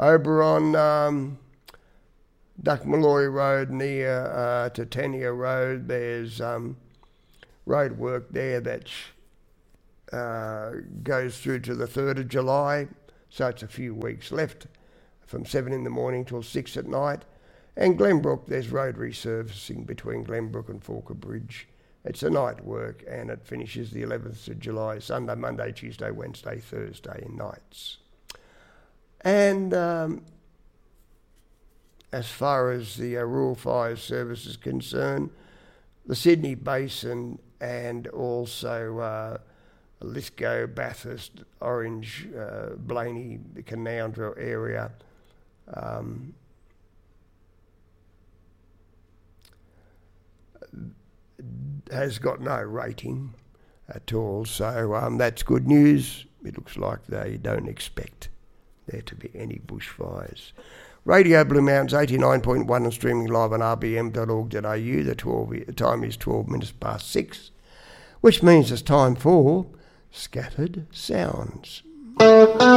Over on Duckmalloy Road near Titania Road, there's road work there that goes through to the 3rd of July, so it's a few weeks left, from 7 in the morning till 6 at night. And Glenbrook, there's road resurfacing between Glenbrook and Falker Bridge. It's a night work, and it finishes the 11th of July, Sunday, Monday, Tuesday, Wednesday, Thursday in nights. And as far as the Rural Fire Service is concerned, the Sydney Basin and also Lithgow, Bathurst, Orange, Blaney, the Canowindra area has got no rating at all. So that's good news. It looks like they don't expect there to be any bushfires. Radio Blue Mountains 89.1 and streaming live on rbm.org.au. The time is 12 minutes past 6, which means it's time for Scattered Sounds.